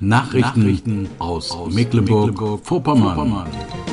Nachrichten aus Mecklenburg-Vorpommern.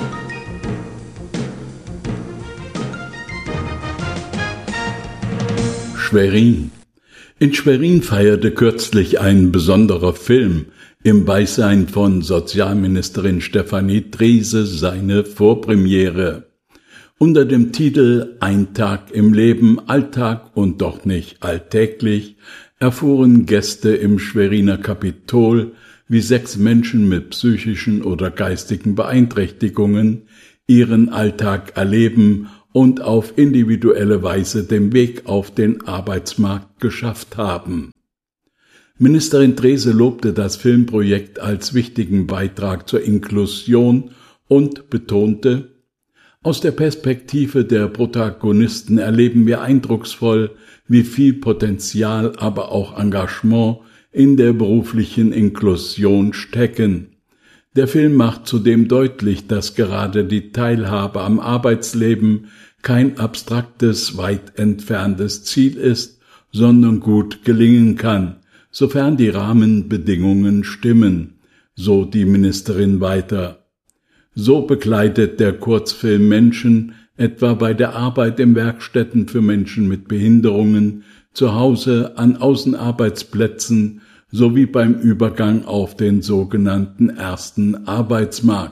Schwerin. In Schwerin feierte kürzlich ein besonderer Film im Beisein von Sozialministerin Stefanie Treese seine Vorpremiere. Unter dem Titel »Ein Tag im Leben, Alltag und doch nicht alltäglich« erfuhren Gäste im Schweriner Kapitol, wie 6 Menschen mit psychischen oder geistigen Beeinträchtigungen ihren Alltag erleben und auf individuelle Weise den Weg auf den Arbeitsmarkt geschafft haben. Ministerin Treese lobte das Filmprojekt als wichtigen Beitrag zur Inklusion und betonte: Aus der Perspektive der Protagonisten erleben wir eindrucksvoll, wie viel Potenzial, aber auch Engagement in der beruflichen Inklusion stecken. Der Film macht zudem deutlich, dass gerade die Teilhabe am Arbeitsleben kein abstraktes, weit entferntes Ziel ist, sondern gut gelingen kann, sofern die Rahmenbedingungen stimmen, so die Ministerin weiter. So begleitet der Kurzfilm Menschen, etwa bei der Arbeit in Werkstätten für Menschen mit Behinderungen, zu Hause, an Außenarbeitsplätzen sowie beim Übergang auf den sogenannten ersten Arbeitsmarkt.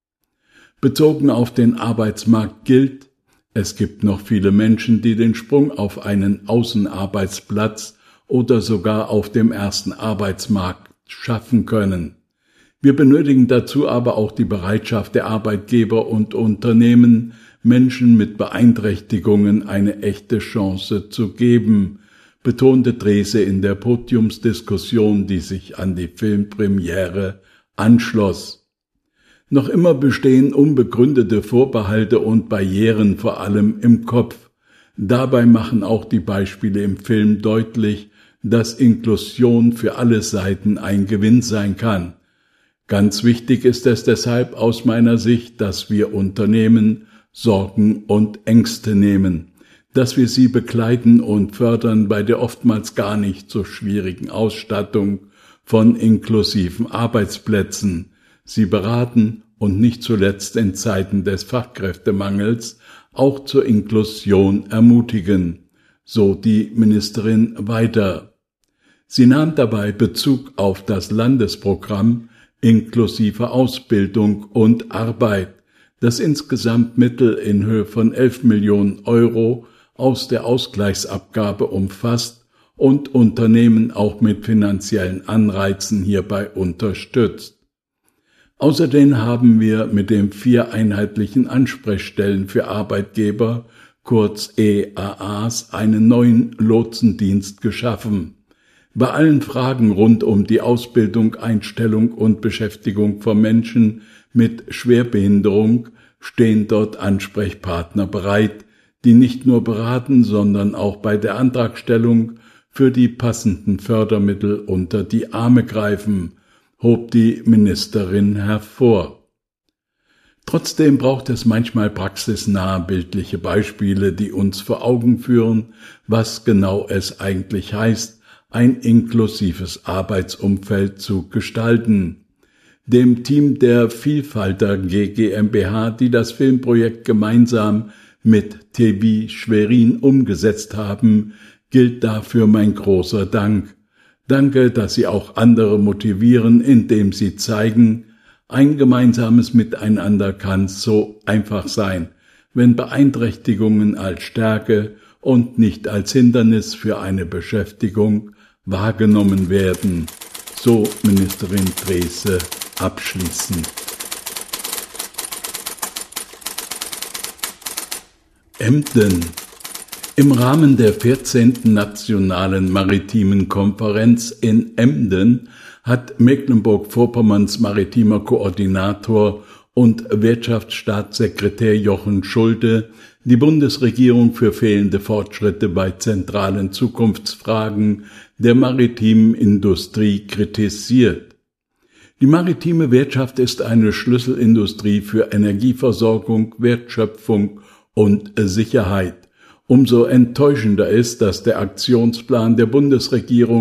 Bezogen auf den Arbeitsmarkt gilt: Es gibt noch viele Menschen, die den Sprung auf einen Außenarbeitsplatz oder sogar auf dem ersten Arbeitsmarkt schaffen können. Wir benötigen dazu aber auch die Bereitschaft der Arbeitgeber und Unternehmen, Menschen mit Beeinträchtigungen eine echte Chance zu geben, betonte Treese in der Podiumsdiskussion, die sich an die Filmpremiere anschloss. Noch immer bestehen unbegründete Vorbehalte und Barrieren, vor allem im Kopf. Dabei machen auch die Beispiele im Film deutlich, dass Inklusion für alle Seiten ein Gewinn sein kann. Ganz wichtig ist es deshalb aus meiner Sicht, dass wir Unternehmen Sorgen und Ängste nehmen, dass wir sie begleiten und fördern bei der oftmals gar nicht so schwierigen Ausstattung von inklusiven Arbeitsplätzen, sie beraten und nicht zuletzt in Zeiten des Fachkräftemangels auch zur Inklusion ermutigen, so die Ministerin weiter. Sie nahm dabei Bezug auf das Landesprogramm inklusive Ausbildung und Arbeit, das insgesamt Mittel in Höhe von 11 Millionen Euro aus der Ausgleichsabgabe umfasst und Unternehmen auch mit finanziellen Anreizen hierbei unterstützt. Außerdem haben wir mit den 4 einheitlichen Ansprechstellen für Arbeitgeber, kurz EAAs, einen neuen Lotsendienst geschaffen. Bei allen Fragen rund um die Ausbildung, Einstellung und Beschäftigung von Menschen mit Schwerbehinderung stehen dort Ansprechpartner bereit, die nicht nur beraten, sondern auch bei der Antragstellung für die passenden Fördermittel unter die Arme greifen, hob die Ministerin hervor. Trotzdem braucht es manchmal praxisnahe bildliche Beispiele, die uns vor Augen führen, was genau es eigentlich heißt, ein inklusives Arbeitsumfeld zu gestalten. Dem Team der Vielfalter GmbH, die das Filmprojekt gemeinsam mit TV Schwerin umgesetzt haben, gilt dafür mein großer Dank. Danke, dass Sie auch andere motivieren, indem Sie zeigen, ein gemeinsames Miteinander kann so einfach sein, wenn Beeinträchtigungen als Stärke und nicht als Hindernis für eine Beschäftigung wahrgenommen werden, so Ministerin Treese abschließend. Emden. Im Rahmen der 14. Nationalen Maritimen Konferenz in Emden hat Mecklenburg-Vorpommerns maritimer Koordinator und Wirtschaftsstaatssekretär Jochen Schulte die Bundesregierung für fehlende Fortschritte bei zentralen Zukunftsfragen der maritimen Industrie kritisiert. Die maritime Wirtschaft ist eine Schlüsselindustrie für Energieversorgung, Wertschöpfung und Sicherheit. Umso enttäuschender ist, dass der Aktionsplan der Bundesregierung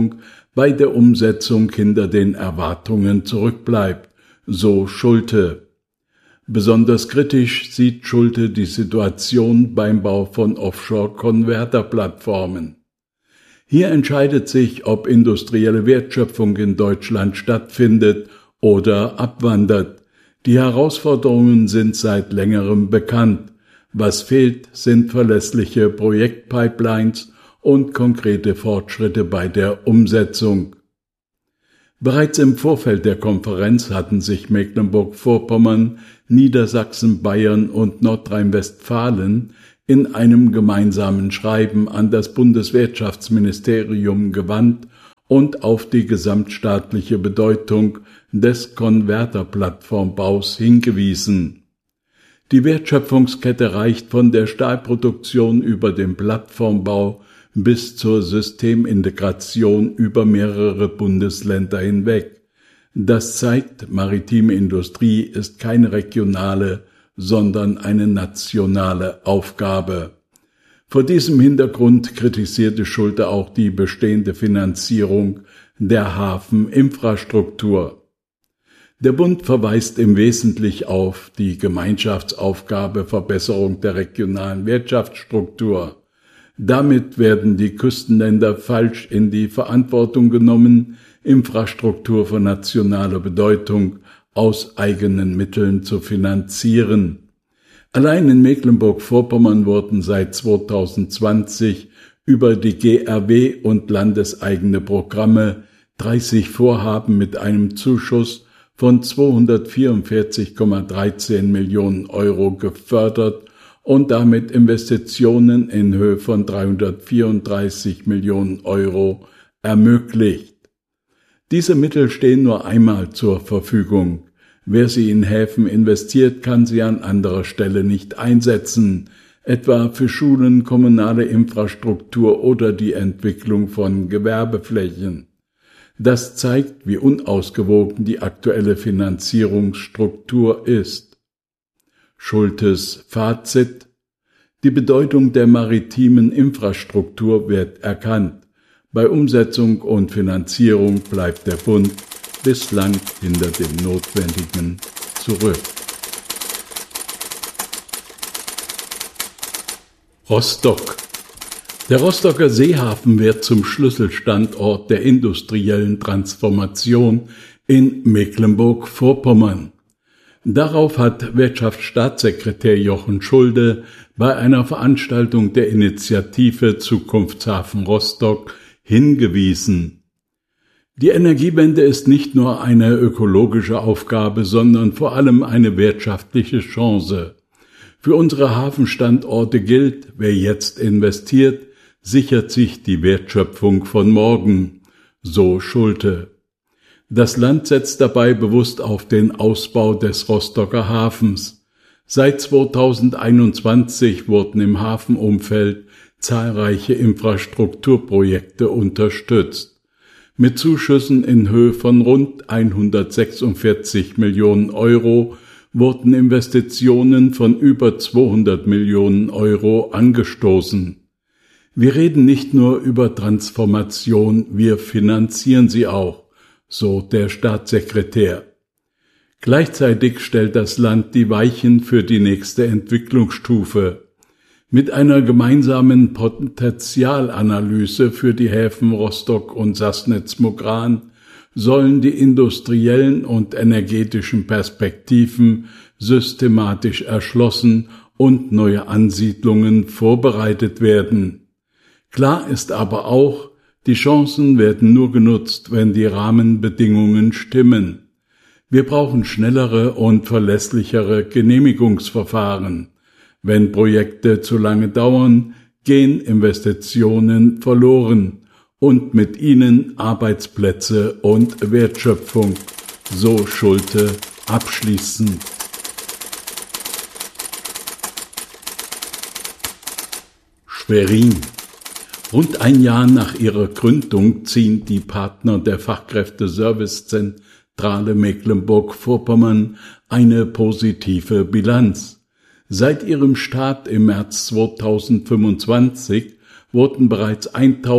bei der Umsetzung hinter den Erwartungen zurückbleibt, so Schulte. Besonders kritisch sieht Schulte die Situation beim Bau von Offshore-Konverterplattformen. Hier entscheidet sich, ob industrielle Wertschöpfung in Deutschland stattfindet oder abwandert. Die Herausforderungen sind seit längerem bekannt. Was fehlt, sind verlässliche Projektpipelines und konkrete Fortschritte bei der Umsetzung. Bereits im Vorfeld der Konferenz hatten sich Mecklenburg-Vorpommern, Niedersachsen, Bayern und Nordrhein-Westfalen in einem gemeinsamen Schreiben an das Bundeswirtschaftsministerium gewandt und auf die gesamtstaatliche Bedeutung des Konverterplattformbaus hingewiesen. Die Wertschöpfungskette reicht von der Stahlproduktion über den Plattformbau bis zur Systemintegration über mehrere Bundesländer hinweg. Das zeigt, maritime Industrie ist keine regionale, sondern eine nationale Aufgabe. Vor diesem Hintergrund kritisierte Schulte auch die bestehende Finanzierung der Hafeninfrastruktur. Der Bund verweist im Wesentlichen auf die Gemeinschaftsaufgabe Verbesserung der regionalen Wirtschaftsstruktur. Damit werden die Küstenländer falsch in die Verantwortung genommen, Infrastruktur von nationaler Bedeutung aus eigenen Mitteln zu finanzieren. Allein in Mecklenburg-Vorpommern wurden seit 2020 über die GRW und landeseigene Programme 30 Vorhaben mit einem Zuschuss von 244,13 Millionen Euro gefördert und damit Investitionen in Höhe von 334 Millionen Euro ermöglicht. Diese Mittel stehen nur einmal zur Verfügung. Wer sie in Häfen investiert, kann sie an anderer Stelle nicht einsetzen, etwa für Schulen, kommunale Infrastruktur oder die Entwicklung von Gewerbeflächen. Das zeigt, wie unausgewogen die aktuelle Finanzierungsstruktur ist. Schultes Fazit: Die Bedeutung der maritimen Infrastruktur wird erkannt. Bei Umsetzung und Finanzierung bleibt der Bund bislang hinter dem Notwendigen zurück. Rostock. Der Rostocker Seehafen wird zum Schlüsselstandort der industriellen Transformation in Mecklenburg-Vorpommern. Darauf hat Wirtschaftsstaatssekretär Jochen Schulte bei einer Veranstaltung der Initiative Zukunftshafen Rostock hingewiesen. Die Energiewende ist nicht nur eine ökologische Aufgabe, sondern vor allem eine wirtschaftliche Chance. Für unsere Hafenstandorte gilt, wer jetzt investiert, sichert sich die Wertschöpfung von morgen, so Schulte. Das Land setzt dabei bewusst auf den Ausbau des Rostocker Hafens. Seit 2021 wurden im Hafenumfeld zahlreiche Infrastrukturprojekte unterstützt. Mit Zuschüssen in Höhe von rund 146 Millionen Euro wurden Investitionen von über 200 Millionen Euro angestoßen. Wir reden nicht nur über Transformation, wir finanzieren sie auch, so der Staatssekretär. Gleichzeitig stellt das Land die Weichen für die nächste Entwicklungsstufe. Mit einer gemeinsamen Potenzialanalyse für die Häfen Rostock und Sassnitz-Mugran sollen die industriellen und energetischen Perspektiven systematisch erschlossen und neue Ansiedlungen vorbereitet werden. Klar ist aber auch, die Chancen werden nur genutzt, wenn die Rahmenbedingungen stimmen. Wir brauchen schnellere und verlässlichere Genehmigungsverfahren. Wenn Projekte zu lange dauern, gehen Investitionen verloren und mit ihnen Arbeitsplätze und Wertschöpfung, so Schulte abschließend. Schwerin. Rund ein Jahr nach ihrer Gründung ziehen die Partner der Fachkräfte-Service-Zentrale Mecklenburg-Vorpommern eine positive Bilanz. Seit ihrem Start im März 2025 wurden bereits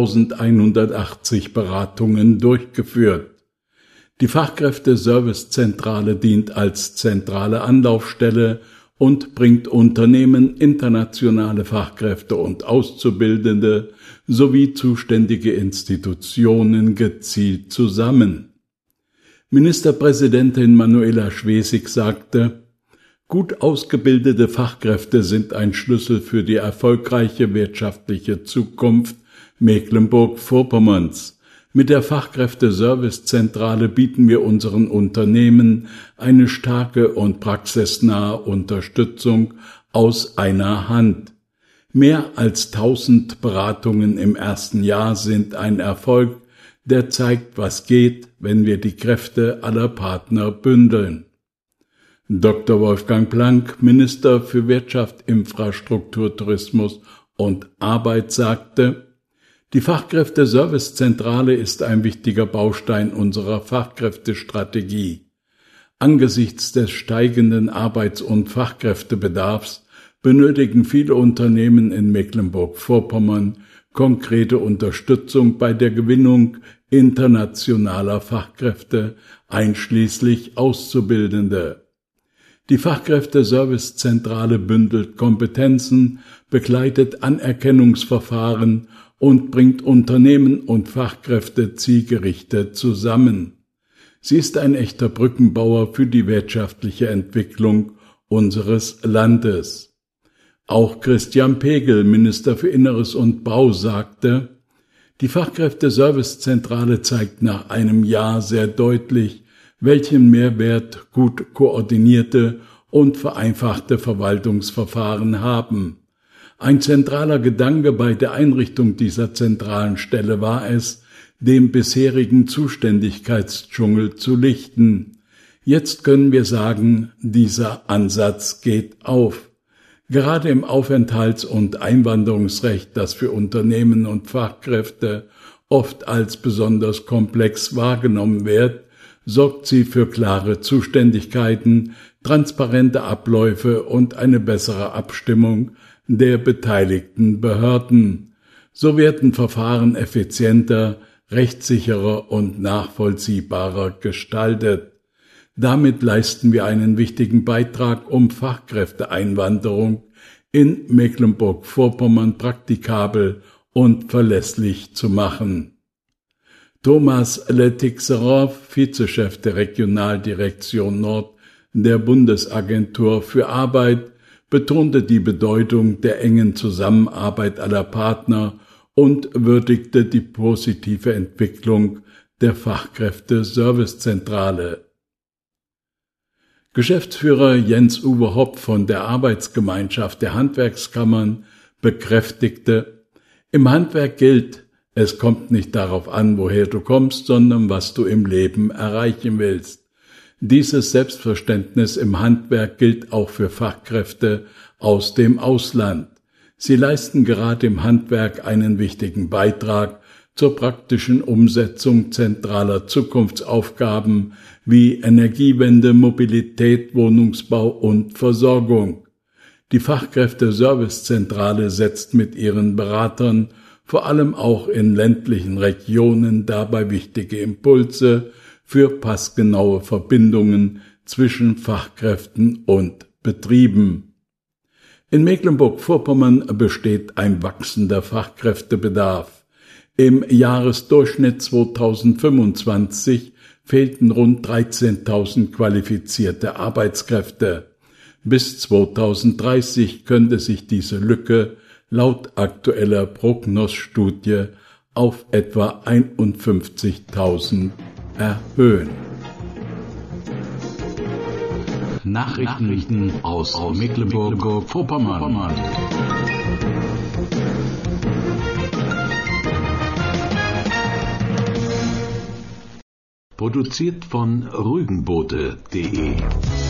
1180 Beratungen durchgeführt. Die Fachkräfte-Service-Zentrale dient als zentrale Anlaufstelle und bringt Unternehmen, internationale Fachkräfte und Auszubildende sowie zuständige Institutionen gezielt zusammen. Ministerpräsidentin Manuela Schwesig sagte: Gut ausgebildete Fachkräfte sind ein Schlüssel für die erfolgreiche wirtschaftliche Zukunft Mecklenburg-Vorpommerns. Mit der Fachkräfte-Service-Zentrale bieten wir unseren Unternehmen eine starke und praxisnahe Unterstützung aus einer Hand. Mehr als 1000 Beratungen im ersten Jahr sind ein Erfolg, der zeigt, was geht, wenn wir die Kräfte aller Partner bündeln. Dr. Wolfgang Planck, Minister für Wirtschaft, Infrastruktur, Tourismus und Arbeit, sagte: Die Fachkräfte-Service-Zentrale ist ein wichtiger Baustein unserer Fachkräftestrategie. Angesichts des steigenden Arbeits- und Fachkräftebedarfs benötigen viele Unternehmen in Mecklenburg-Vorpommern konkrete Unterstützung bei der Gewinnung internationaler Fachkräfte, einschließlich Auszubildende. Die Fachkräfte-Service-Zentrale bündelt Kompetenzen, begleitet Anerkennungsverfahren und bringt Unternehmen und Fachkräfte zielgerichtet zusammen. Sie ist ein echter Brückenbauer für die wirtschaftliche Entwicklung unseres Landes. Auch Christian Pegel, Minister für Inneres und Bau, sagte: Die Fachkräfte-Service-Zentrale zeigt nach einem Jahr sehr deutlich, welchen Mehrwert gut koordinierte und vereinfachte Verwaltungsverfahren haben. Ein zentraler Gedanke bei der Einrichtung dieser zentralen Stelle war es, dem bisherigen Zuständigkeitsdschungel zu lichten. Jetzt können wir sagen, dieser Ansatz geht auf. Gerade im Aufenthalts- und Einwanderungsrecht, das für Unternehmen und Fachkräfte oft als besonders komplex wahrgenommen wird, sorgt sie für klare Zuständigkeiten, transparente Abläufe und eine bessere Abstimmung der beteiligten Behörden. So werden Verfahren effizienter, rechtssicherer und nachvollziehbarer gestaltet. Damit leisten wir einen wichtigen Beitrag, um Fachkräfteeinwanderung in Mecklenburg-Vorpommern praktikabel und verlässlich zu machen. Thomas Letixerow, Vizechef der Regionaldirektion Nord der Bundesagentur für Arbeit, betonte die Bedeutung der engen Zusammenarbeit aller Partner und würdigte die positive Entwicklung der Fachkräfte-Service-Zentrale. Geschäftsführer Jens-Uwe Hopp von der Arbeitsgemeinschaft der Handwerkskammern bekräftigte: Im Handwerk gilt, es kommt nicht darauf an, woher du kommst, sondern was du im Leben erreichen willst. Dieses Selbstverständnis im Handwerk gilt auch für Fachkräfte aus dem Ausland. Sie leisten gerade im Handwerk einen wichtigen Beitrag zur praktischen Umsetzung zentraler Zukunftsaufgaben wie Energiewende, Mobilität, Wohnungsbau und Versorgung. Die Fachkräfte-Service-Zentrale setzt mit ihren Beratern vor allem auch in ländlichen Regionen dabei wichtige Impulse für passgenaue Verbindungen zwischen Fachkräften und Betrieben. In Mecklenburg-Vorpommern besteht ein wachsender Fachkräftebedarf. Im Jahresdurchschnitt 2025 fehlten rund 13.000 qualifizierte Arbeitskräfte. Bis 2030 könnte sich diese Lücke laut aktueller Prognosstudie auf etwa 51.000 erhöhen. Nachrichten aus Mecklenburg-Vorpommern. Produziert von rügenbote.de